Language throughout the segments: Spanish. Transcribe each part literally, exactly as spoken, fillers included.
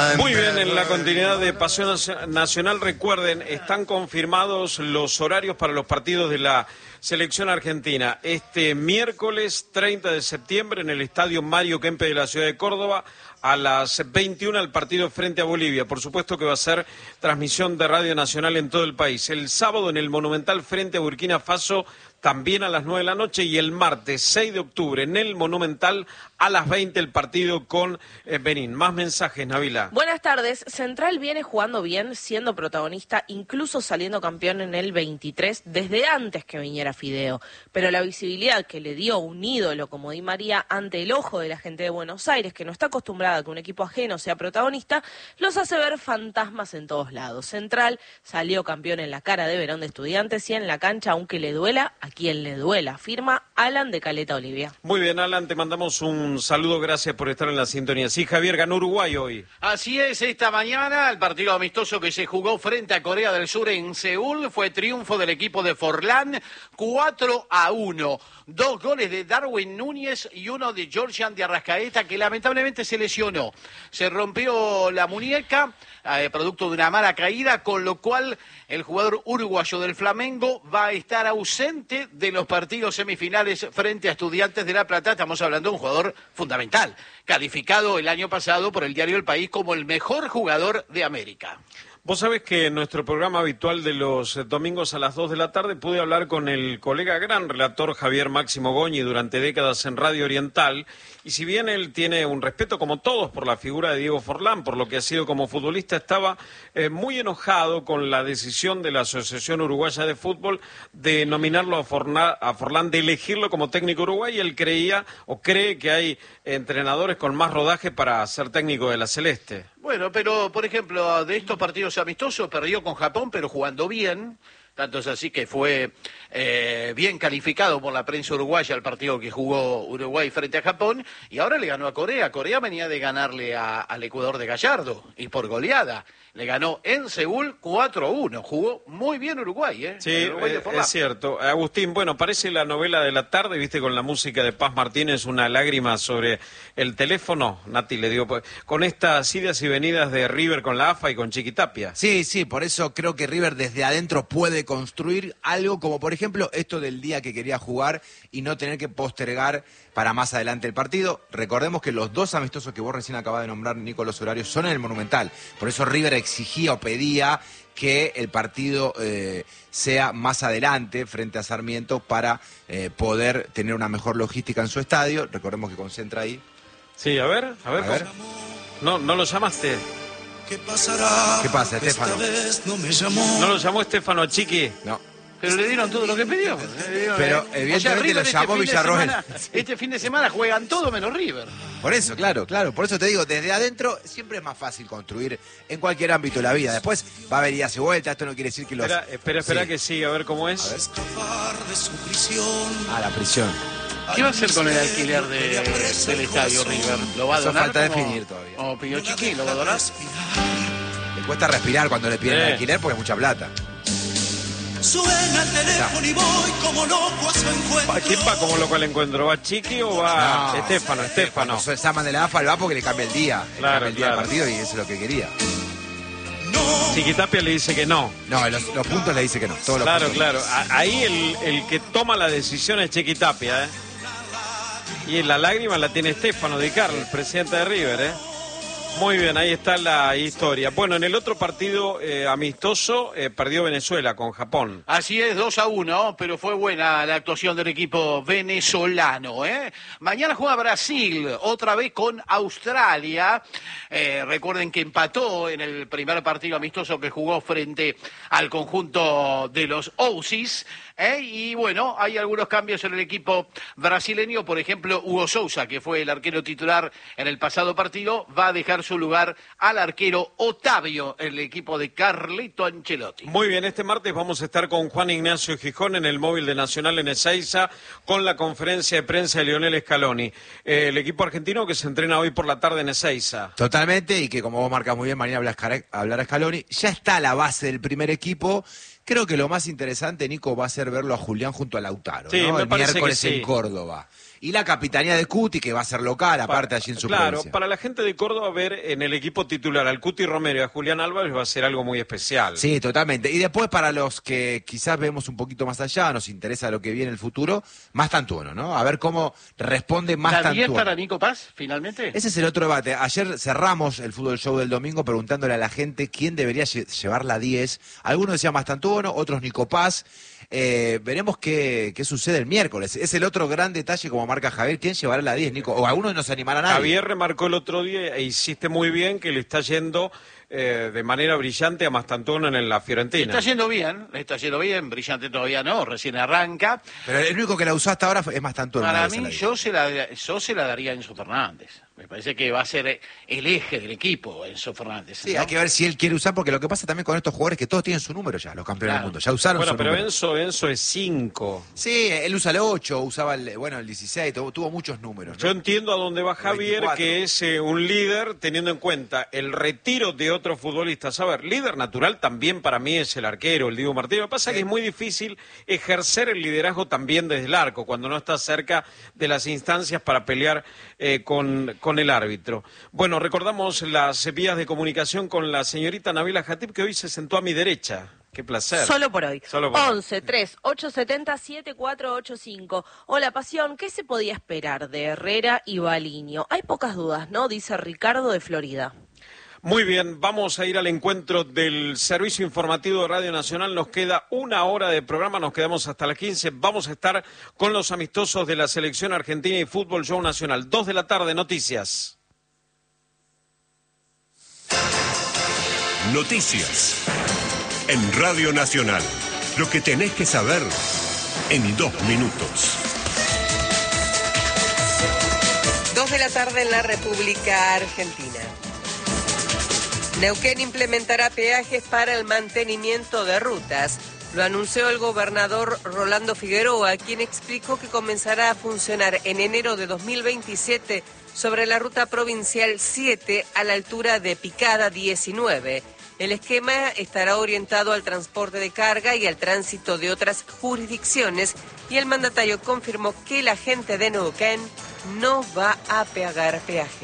Muy bien, en la continuidad de Pasión Nacional, recuerden, están confirmados los horarios para los partidos de la selección argentina. Este miércoles treinta de septiembre en el Estadio Mario Kempes de la ciudad de Córdoba, a las veintiuna el partido frente a Bolivia. Por supuesto que va a ser transmisión de Radio Nacional en todo el país. El sábado en el Monumental frente a Burkina Faso, también a las nueve de la noche, y el martes seis de octubre en el Monumental a las veinte el partido con eh, Benín. Más mensajes, Nabila. Buenas tardes. Central viene jugando bien, siendo protagonista, incluso saliendo campeón en el veintitrés, desde antes que viniera Fideo. Pero la visibilidad que le dio un ídolo como Di María ante el ojo de la gente de Buenos Aires, que no está acostumbrada a que un equipo ajeno sea protagonista, los hace ver fantasmas en todos lados. Central salió campeón en la cara de Verón de Estudiantes y en la cancha, aunque le duela, a quien le duela. Firma Alan de Caleta Olivia. Muy bien, Alan, te mandamos un saludo, gracias por estar en la sintonía. Sí, Javier, ganó Uruguay hoy. Así es, esta mañana el partido amistoso que se jugó frente a Corea del Sur en Seúl fue triunfo del equipo de Forlán, cuatro a uno. Dos goles de Darwin Núñez y uno de Georgian de Arrascaeta, que lamentablemente se lesionó. Se rompió la muñeca, eh, producto de una mala caída, con lo cual el jugador uruguayo del Flamengo va a estar ausente de los partidos semifinales frente a Estudiantes de La Plata. Estamos hablando de un jugador fundamental, calificado el año pasado por el diario El País como el mejor jugador de América. Vos sabés que en nuestro programa habitual de los domingos a las dos de la tarde pude hablar con el colega gran relator Javier Máximo Goñi durante décadas en Radio Oriental, y si bien él tiene un respeto como todos por la figura de Diego Forlán, por lo que ha sido como futbolista, estaba eh, muy enojado con la decisión de la Asociación Uruguaya de Fútbol de nominarlo a, Forna, a Forlán, de elegirlo como técnico uruguay, y él creía o cree que hay entrenadores con más rodaje para ser técnico de la Celeste. Bueno, pero por ejemplo, de estos partidos amistosos perdió con Japón, pero jugando bien. Tanto es así que fue eh, bien calificado por la prensa uruguaya el partido que jugó Uruguay frente a Japón, y ahora le ganó a Corea. Corea venía de ganarle a, al Ecuador de Gallardo, y por goleada. Le ganó en Seúl cuatro a uno. Jugó muy bien Uruguay, ¿eh? Sí, Uruguay eh, es cierto. Agustín, bueno, parece la novela de la tarde, viste, con la música de Paz Martínez, una lágrima sobre el teléfono. Nati le dio, con estas idas y venidas de River con la A F A y con Chiquitapia. Sí, sí, por eso creo que River desde adentro puede construir algo como, por ejemplo, esto del día que quería jugar y no tener que postergar para más adelante el partido. Recordemos que los dos amistosos que vos recién acabas de nombrar, Nico, los horarios son en el Monumental. Por eso River exigía o pedía que el partido eh, sea más adelante frente a Sarmiento para eh, poder tener una mejor logística en su estadio. Recordemos que concentra ahí. Sí, a ver, a ver. A ver. No, no lo llamaste. ¿Qué pasará? ¿Qué pasa, Estefano? No me llamó. ¿No lo llamó Estefano Chiqui? No. Pero le dieron todo lo que pidió. Pero evidentemente o sea, lo llamó este Villarroel. Este fin de semana juegan todo menos River. Por eso, claro, claro. Por eso te digo, desde adentro siempre es más fácil construir en cualquier ámbito de la vida. Después va a haber idas y vueltas. Esto no quiere decir que los... Espera, espera, espera sí. que sí, a ver cómo es. A ver. Ah, la prisión. ¿Qué va a hacer con el alquiler de, del estadio River? ¿Lo va a donar? Eso falta como, definir todavía. Como pidió Chiqui, ¿lo va a donar? Le cuesta respirar cuando le piden eh. el alquiler porque es mucha plata. Suena el teléfono y voy como loco a su encuentro. ¿Quién va como loco al encuentro? ¿Va Chiqui o va no, Estefano? Estefano. Cuando llaman de la A F A, va porque le cambia el día. Claro, le cambia el día claro. del partido y eso es lo que quería. No. Chiquitapia le dice que no. No, los, los puntos le dice que no. Todos los claro, puntos. claro. Ahí el, el que toma la decisión es Chiquitapia, ¿eh? Y la lágrima la tiene Estefano Di Carlo, el presidente de River, ¿eh? Muy bien, ahí está la historia. Bueno, en el otro partido eh, amistoso eh, perdió Venezuela con Japón. Así es, dos a uno, pero fue buena la actuación del equipo venezolano, ¿eh? Mañana juega Brasil, otra vez con Australia. Eh, recuerden que empató en el primer partido amistoso que jugó frente al conjunto de los Aussies. ¿Eh? Y bueno, hay algunos cambios en el equipo brasileño. Por ejemplo, Hugo Sousa, que fue el arquero titular en el pasado partido, va a dejar su lugar al arquero Otavio en el equipo de Carlito Ancelotti. Muy bien, este martes vamos a estar con Juan Ignacio Gijón en el móvil de Nacional en Ezeiza con la conferencia de prensa de Lionel Scaloni. Eh, el equipo argentino que se entrena hoy por la tarde en Ezeiza. Totalmente, y que como vos marcas muy bien, mañana hablará Scaloni. Ya está la base del primer equipo. Creo que lo más interesante, Nico, va a ser verlo a Julián junto a Lautaro, sí, ¿no? me El parece miércoles que sí. en Córdoba. Y la capitanía de Cuti, que va a ser local, aparte para, allí en su claro, provincia. Para la gente de Córdoba, ver en el equipo titular al Cuti Romero y a Julián Álvarez va a ser algo muy especial. Sí, totalmente. Y después, para los que quizás vemos un poquito más allá, nos interesa lo que viene en el futuro, Mastantuono, ¿no? A ver cómo responde Mastantuono. ¿La diez para Nico Paz, finalmente? Ese es el otro debate. Ayer cerramos el Fútbol Show del domingo preguntándole a la gente quién debería lle- llevar la diez. Algunos decían Mastantuono, otros Nico Paz. Eh, veremos qué, qué sucede el miércoles. Es el otro gran detalle, como marca Javier, quién llevará la diez, Nico. O algunos no se animará a nadie. Javier remarcó el otro día e hiciste muy bien que le está yendo eh, de manera brillante a Mastantuono en la Fiorentina. Está yendo bien, está yendo bien, brillante todavía no, recién arranca. Pero el único que la usó hasta ahora fue- es Mastantuono. Para nadie se mí, la dio. yo se, la, yo se la daría a Enzo Fernández. Me parece que va a ser el eje del equipo, Enzo Fernández. Sí, ¿no? hay que ver si él quiere usar, porque lo que pasa también con estos jugadores es que todos tienen su número ya, los campeones Claro. del mundo. Ya usaron Bueno, su pero número. Enzo, Enzo es cinco. Sí, él usa el ocho, usaba el, bueno, el dieciséis, tuvo, tuvo muchos números, ¿no? Yo entiendo a dónde va Javier, veinticuatro. que es eh, un líder teniendo en cuenta el retiro de otros futbolistas. A ver, líder natural también para mí es el arquero, el Diego Martínez. Lo que pasa es que es muy difícil ejercer el liderazgo también desde el arco, cuando no estás cerca de las instancias para pelear eh, con, con el árbitro. Bueno, recordamos las vías de comunicación con la señorita Nabila Jatib, que hoy se sentó a mi derecha. Qué placer. Solo por hoy. Solo por hoy. once, tres, ocho siete cero, siete cuatro ocho cinco. Hola, Pasión, ¿qué se podía esperar de Herrera y Baliño? Hay pocas dudas, ¿no? Dice Ricardo de Florida. Muy bien, vamos a ir al encuentro del Servicio Informativo de Radio Nacional. Nos queda una hora de programa, nos quedamos hasta las quince. Vamos a estar con los amistosos de la Selección Argentina y Fútbol Show Nacional. Dos de la tarde, noticias. Noticias. En Radio Nacional. Lo que tenés que saber en dos minutos. Dos de la tarde en la República Argentina. Neuquén implementará peajes para el mantenimiento de rutas. Lo anunció el gobernador Rolando Figueroa, quien explicó que comenzará a funcionar en enero de dos mil veintisiete sobre la ruta provincial siete a la altura de Picada diecinueve. El esquema estará orientado al transporte de carga y al tránsito de otras jurisdicciones, y el mandatario confirmó que la gente de Neuquén no va a pagar peaje.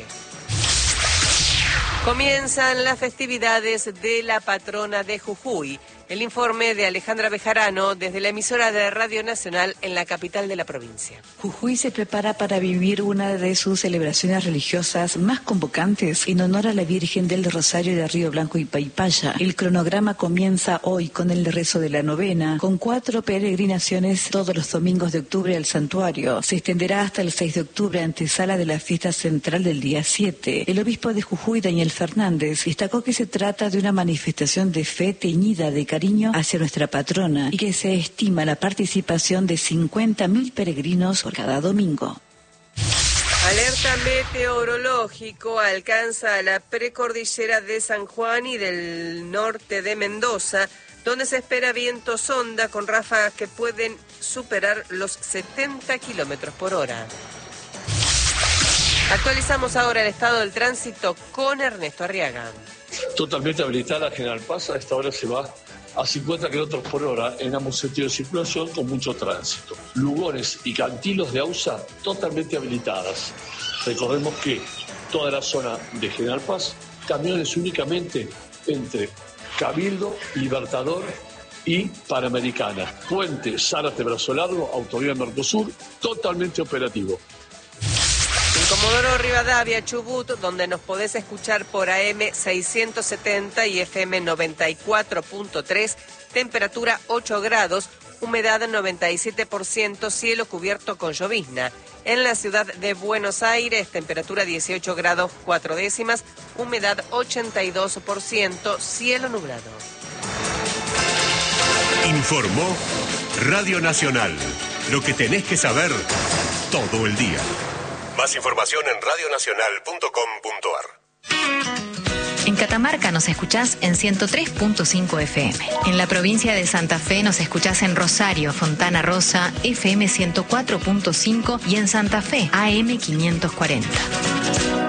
Comienzan las festividades de la patrona de Jujuy. El informe de Alejandra Bejarano desde la emisora de Radio Nacional en la capital de la provincia. Jujuy se prepara para vivir una de sus celebraciones religiosas más convocantes en honor a la Virgen del Rosario de Río Blanco y Paipaya. El cronograma comienza hoy con el rezo de la novena, con cuatro peregrinaciones todos los domingos de octubre al santuario. Se extenderá hasta el seis de octubre, antesala de la fiesta central del día siete. El obispo de Jujuy, Daniel Fernández, destacó que se trata de una manifestación de fe teñida de cariño hacia nuestra patrona y que se estima la participación de cincuenta mil peregrinos por cada domingo. Alerta meteorológico alcanza la precordillera de San Juan y del norte de Mendoza, donde se espera viento sonda con ráfagas que pueden superar los setenta kilómetros por hora. Actualizamos ahora el estado del tránsito con Ernesto Arriaga. Totalmente habilitada General Paz, a esta hora se va a cincuenta kilómetros por hora en ambos sentidos de circulación con mucho tránsito. Lugones y Cantilos de Ausa totalmente habilitadas. Recordemos que toda la zona de General Paz, camiones únicamente entre Cabildo, Libertador y Panamericana. Puente Zárate Brazo Largo, Autovía Mercosur, totalmente operativo. En Comodoro Rivadavia, Chubut, donde nos podés escuchar por A M seiscientos setenta y F M noventa y cuatro punto tres, temperatura ocho grados, humedad noventa y siete por ciento, cielo cubierto con llovizna. En la ciudad de Buenos Aires, temperatura dieciocho grados cuatro décimas, humedad ochenta y dos por ciento, cielo nublado. Informó Radio Nacional. Lo que tenés que saber todo el día. Más información en radio nacional punto com punto ar. En Catamarca nos escuchás en ciento tres punto cinco F M. En la provincia de Santa Fe nos escuchás en Rosario, Fontana Rosa, F M ciento cuatro punto cinco y en Santa Fe, A M quinientos cuarenta.